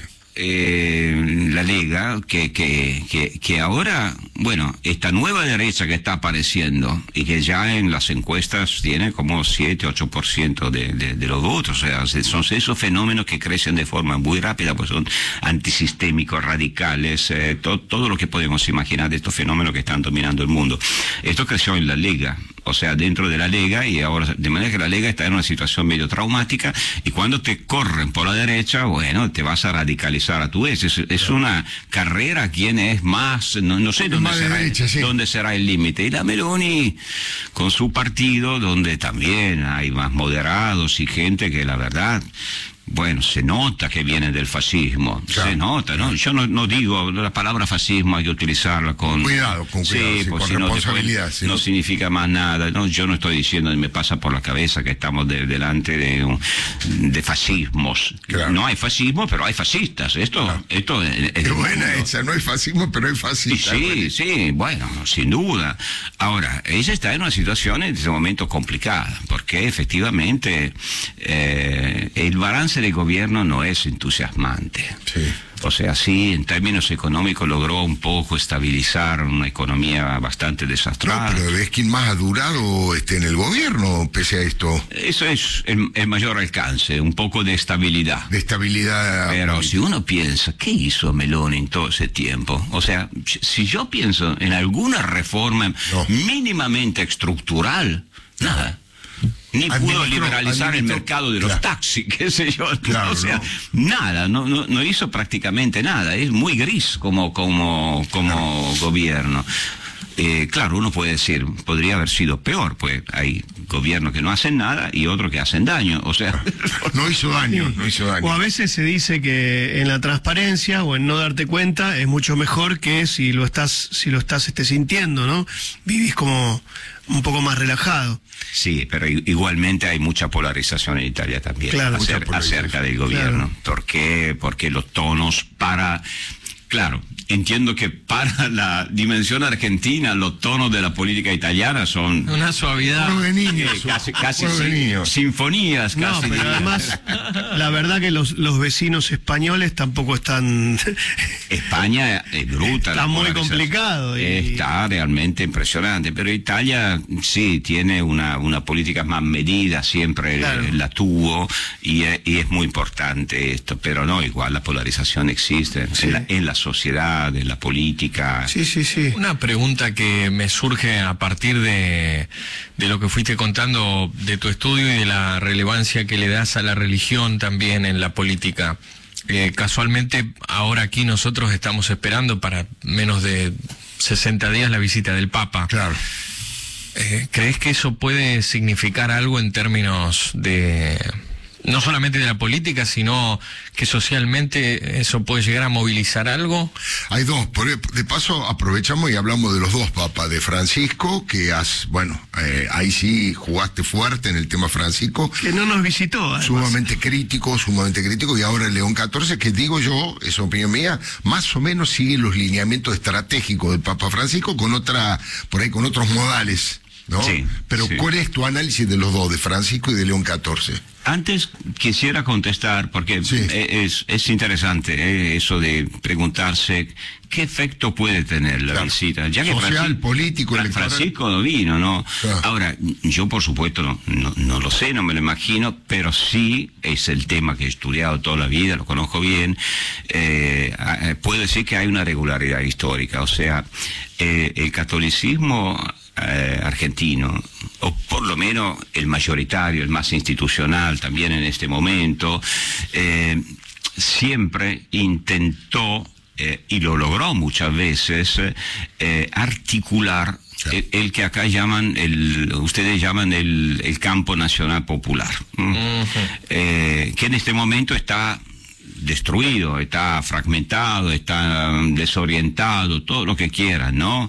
eh, la Lega, que, que, que, que ahora, bueno, esta nueva derecha que está apareciendo y que ya en las encuestas tiene como siete, ocho por ciento de, de, de los votos, o sea, son esos fenómenos que crecen de forma muy rápida, pues son antisistémicos, radicales, eh, to, todo lo que podemos imaginar de estos fenómenos que están dominando el mundo. Esto creció en la Lega, o sea, dentro de la Lega, y ahora, de manera que la Lega está en una situación medio traumática, y cuando te corren por la derecha, bueno, te vas a radicalizar a tu vez. Es, es una carrera, quién es más, no, no sé dónde Más de será, derecha, sí. dónde será el límite. Y la Meloni, con su partido, donde también hay más moderados y gente que la verdad... Bueno, se nota que viene del fascismo, Claro. se nota, ¿no? Yo no, no digo, la palabra fascismo hay que utilizarla con... Cuidado, con cuidado, sí, pues con si no, responsabilidad, después sí. no significa más nada, ¿no? Yo no estoy diciendo, me pasa por la cabeza que estamos de- delante de, un- de fascismos. Claro. No hay fascismo, pero hay fascistas. Esto, esto es, es Qué del buena mundo. esa, no hay fascismo, pero hay Sí, fascistas. sí, sí, bueno, sin duda. Ahora, ella está en una situación en este momento complicada, porque efectivamente eh, el balance del gobierno no es entusiasmante. Sí. O sea, sí, en términos económicos logró un poco estabilizar una economía bastante No, desastrosa. pero es quien más ha durado este, en el gobierno, pese a esto, Eso es el, el mayor alcance, un poco de estabilidad. de estabilidad. Pero si uno piensa, ¿qué hizo Meloni en todo ese tiempo? O sea, si yo pienso en alguna reforma No. mínimamente estructural, nada. Ni pudo Administró- liberalizar el administró- mercado de los claro. taxis, qué sé yo. Claro, o sea, no. nada, no, no, no hizo prácticamente nada. Es muy gris como, como, como gobierno. Eh, claro, uno puede decir, podría haber sido peor, pues hay gobiernos que no hacen nada y otros que hacen daño. O sea, No hizo daño, no hizo daño. O a veces se dice que en la transparencia o en no darte cuenta es mucho mejor que si lo estás, si lo estás este, sintiendo, ¿no? Vivís como un poco más relajado. sí, pero i- igualmente hay mucha polarización en Italia también Claro, acer- mucha polarización. acerca del gobierno. Claro. ¿Por qué? Porque los tonos para Claro, entiendo que para la dimensión argentina los tonos de la política italiana son Una suavidad. Juego de niños, eh, casi, casi juego de sin- niños. sinfonías, No, casi. pero diría. además, la verdad que los, los vecinos españoles tampoco están... España es bruta. Está la muy polarización. complicado y- Está realmente impresionante, pero Italia sí tiene una, una política más medida, siempre Claro. eh, la tuvo y, es- y es muy importante esto, pero no, igual la polarización existe Sí. en, la, en la sociedad, en la política. Sí, sí, sí. Una pregunta que me surge a partir de, de lo que fuiste contando de tu estudio y de la relevancia que le das a la religión también en la política. Eh, casualmente, ahora aquí nosotros estamos esperando para menos de sesenta días la visita del Papa. Claro. Eh, ¿Crees que eso puede significar algo en términos de... no solamente de la política, sino que socialmente eso puede llegar a movilizar algo? Hay dos. Por, de paso, aprovechamos y hablamos de los dos papas, de Francisco, que has, bueno, eh, ahí sí jugaste fuerte en el tema Francisco, Que no nos visitó, además. sumamente crítico, sumamente crítico, y ahora el León catorce, que digo yo, es opinión mía, más o menos sigue los lineamientos estratégicos del Papa Francisco con otra, por ahí con otros modales, ¿no? Sí, Pero sí. ¿cuál es tu análisis de los dos, de Francisco y de León catorce? Antes quisiera contestar, porque Sí. es, es interesante eh, eso de preguntarse qué efecto puede tener la Claro. visita. Ya que Social, Francisco- político, Fra- electoral. Francisco no vino, ¿no? Claro. Ahora, yo por supuesto no, no, no lo sé, no me lo imagino, pero sí es el tema que he estudiado toda la vida, lo conozco bien. Eh, eh, puedo decir que hay una regularidad histórica, o sea, eh, el catolicismo eh, argentino, o por lo menos el mayoritario, el más institucional también en este momento, eh, siempre intentó, eh, y lo logró muchas veces, eh, articular el, el que acá llaman, el, ustedes llaman el, el campo nacional popular, ¿m? Eh, que en este momento está destruido, está fragmentado, está desorientado, todo lo que quieran, ¿no?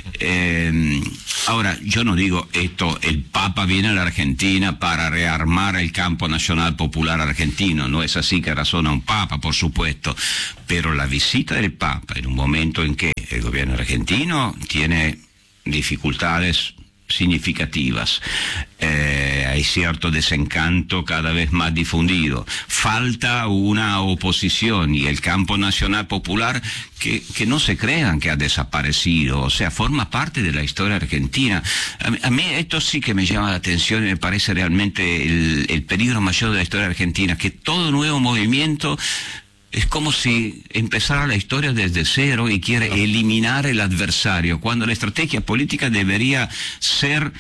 Eh, ahora, yo no digo esto, el Papa viene a la Argentina para rearmar el campo nacional popular argentino, no es así que razona un Papa, por supuesto, pero la visita del Papa en un momento en que el gobierno argentino tiene dificultades significativas, eh, hay cierto desencanto cada vez más difundido, falta una oposición y el campo nacional popular que, que no se crean que ha desaparecido, o sea, forma parte de la historia argentina. A mí, a mí esto sí que me llama la atención y me parece realmente el, el peligro mayor de la historia argentina, que todo nuevo movimiento es como si empezara la historia desde cero y quiere eliminar el adversario, cuando la estrategia política debería ser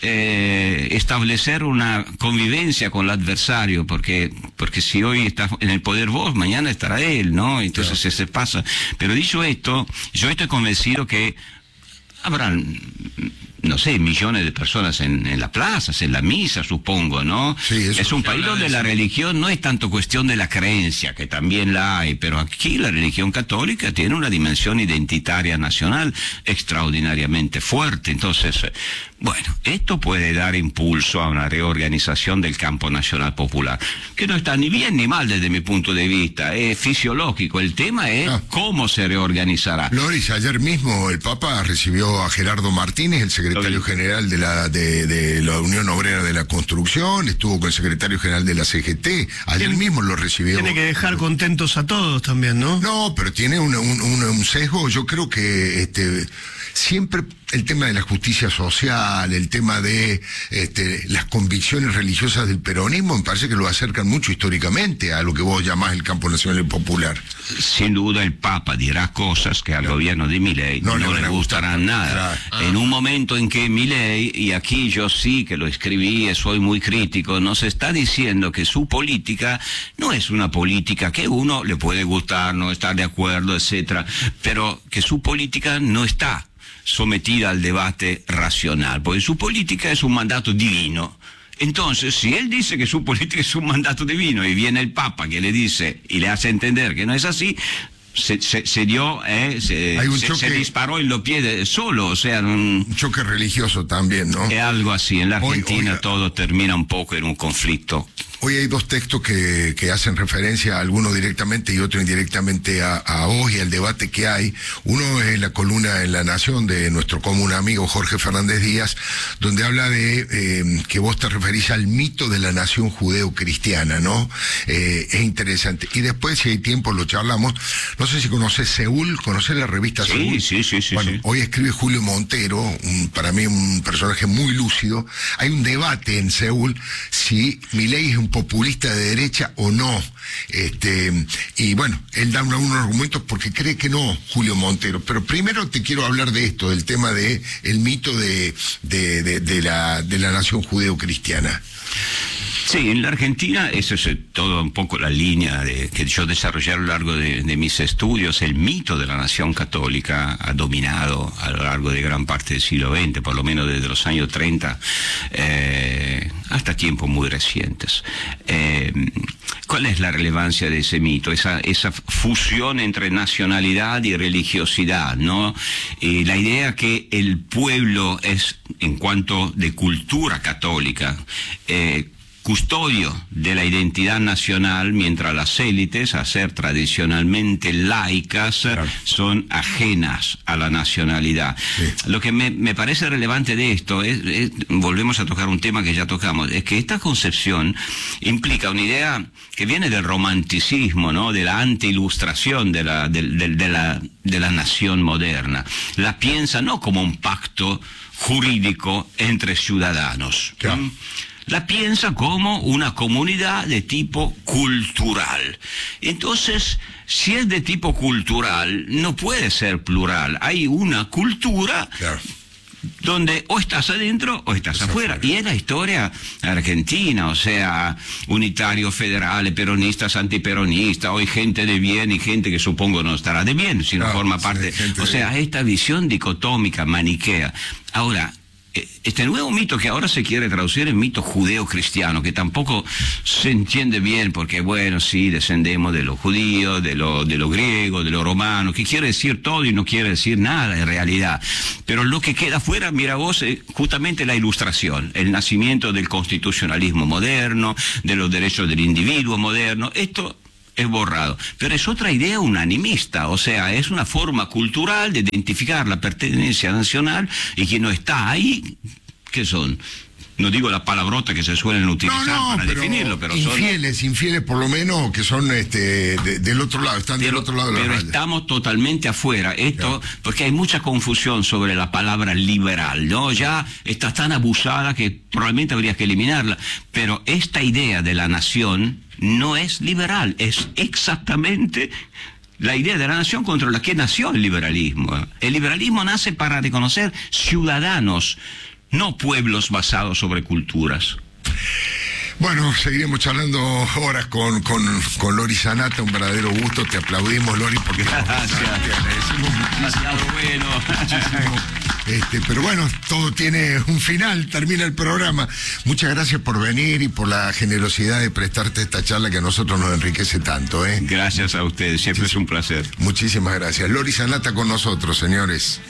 eh, establecer una convivencia con el adversario, porque porque si hoy estás en el poder vos, mañana estará él, ¿no? Entonces se, se pasa. Pero dicho esto, yo estoy convencido que habrán, no sé, millones de personas en, en las plazas, en la misa, supongo, ¿no? Sí, eso es un se país habla de donde la eso. religión no es tanto cuestión de la creencia, que también la hay, pero aquí la religión católica tiene una dimensión identitaria nacional extraordinariamente fuerte. Entonces, eh, bueno, esto puede dar impulso a una reorganización del campo nacional popular, que no está ni bien ni mal desde mi punto de vista, es fisiológico. El tema es Ah. cómo se reorganizará. Loris, ayer mismo el Papa recibió a Gerardo Martínez, el secretario Lo vi. general de la de, de la Unión Obrera de la Construcción, estuvo con el secretario general de la C G T, ayer Tiene- mismo lo recibió. Tiene que dejar contentos a todos también, ¿no? No, pero tiene un, un, un- un sesgo, yo creo que este siempre el tema de la justicia social, el tema de este, las convicciones religiosas del peronismo, me parece que lo acercan mucho históricamente a lo que vos llamás el campo nacional y popular. Sin duda el Papa dirá cosas que al gobierno de Milei No no, le van le a gustar. gustarán nada. Claro. En un momento en que Milei, y aquí yo sí que lo escribí, soy muy crítico, nos está diciendo que su política no es una política que uno le puede gustar, no estar de acuerdo, etcétera, pero que su política no está sometida al debate racional, porque su política es un mandato divino. Entonces, si él dice que su política es un mandato divino y viene el Papa que le dice y le hace entender que no es así, se, se, se dio, eh, se, Hay un se, choque- se disparó en los pies de- solo, o sea, un- Un choque religioso también, ¿no? es algo así. En la Hoy- Argentina oiga. todo termina un poco en un conflicto hoy hay dos textos que, que hacen referencia, alguno directamente y otro indirectamente a, a vos y al debate que hay. Uno es la columna en La Nación de nuestro común amigo Jorge Fernández Díaz, donde habla de eh, que vos te referís al mito de la nación judeo-cristiana, ¿no? Eh, es interesante. Y después, si hay tiempo, lo charlamos. No sé si conoces Seúl, ¿conoces la revista Sí, Seúl? sí, sí, sí, Bueno, sí. hoy escribe Julio Montero, un, para mí un personaje muy lúcido. Hay un debate en Seúl si Milei es un populista de derecha o no. Este, y bueno, él da unos argumentos porque cree que no, Julio Montero. Pero primero te quiero hablar de esto, del tema de el mito de, de, de, de la, de la nación judeo-cristiana. Sí, en la Argentina, eso es eh, todo un poco la línea de, que yo desarrollé a lo largo de, de mis estudios. El mito de la nación católica ha dominado a lo largo de gran parte del siglo veinte, por lo menos desde los años treinta eh, hasta tiempos muy recientes. Eh, ¿Cuál es la relevancia de ese mito? Esa, esa fusión entre nacionalidad y religiosidad, ¿no? Y la idea que el pueblo es, en cuanto de cultura católica, eh, custodio de la identidad nacional, mientras las élites, a ser tradicionalmente laicas, claro, son ajenas a la nacionalidad. Sí. Lo que me, me parece relevante de esto es, es, volvemos a tocar un tema que ya tocamos, es que esta concepción implica una idea que viene del romanticismo, ¿no? De la anti-ilustración de la, de, de, de la, de la nación moderna. La piensa no como un pacto jurídico entre ciudadanos. Claro. ¿Mm? La piensa como una comunidad de tipo cultural. Entonces, si es de tipo cultural, no puede ser plural. Hay una cultura, claro, donde o estás adentro o estás afuera. afuera. Y es la historia argentina, o sea, unitarios, federales, peronistas, antiperonistas, hoy gente de bien y gente que supongo no estará de bien, si no claro, forma parte. Sí, o sea, esta visión dicotómica, maniquea. Ahora, este nuevo mito que ahora se quiere traducir en mito judeo-cristiano, que tampoco se entiende bien, porque bueno, sí, descendemos de los judíos, de lo, de lo griego, de lo romano, que quiere decir todo y no quiere decir nada en realidad. Pero lo que queda fuera, mira vos, es justamente la ilustración, el nacimiento del constitucionalismo moderno, de los derechos del individuo moderno. Esto es borrado, pero es otra idea unanimista, o sea, es una forma cultural de identificar la pertenencia nacional, y quien no está ahí, ¿qué son? No digo la palabrota que se suelen utilizar no, no, para pero definirlo, pero infieles, son... infieles por lo menos, que son este de, del otro lado, están del, del otro lado de la Pero raya. Estamos totalmente afuera, esto, claro, porque hay mucha confusión sobre la palabra liberal, ¿no? Ya está tan abusada que probablemente habría que eliminarla, pero esta idea de la nación no es liberal, es exactamente la idea de la nación contra la que nació el liberalismo. El liberalismo nace para reconocer ciudadanos, no pueblos basados sobre culturas. Bueno, seguiremos charlando horas con, con, con Lori Sanata, un verdadero gusto, te aplaudimos, Lori, porque gracias, te agradecemos muchísimo. Bueno. muchísimo. Este, pero bueno, todo tiene un final, termina el programa. Muchas gracias por venir y por la generosidad de prestarte esta charla que a nosotros nos enriquece tanto, ¿eh? Gracias a ustedes, siempre sí, es un placer. Muchísimas gracias. Lori Sanata con nosotros, señores.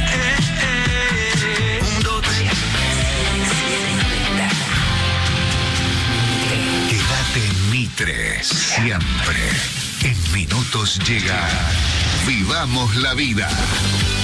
Quédate en Mitre, siempre. En minutos llega Vivamos la Vida.